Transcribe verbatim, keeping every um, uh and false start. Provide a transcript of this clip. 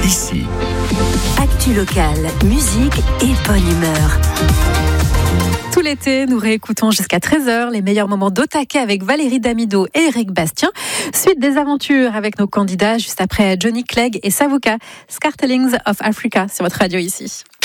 ici. Actu locale, musique et bonne humeur. Tout l'été, nous réécoutons jusqu'à treize heures les meilleurs moments d'Otake avec Valérie Damido et Eric Bastien. Suite des aventures avec nos candidats juste après Johnny Clegg et Savuka, Scartelings of Africa sur votre radio ici.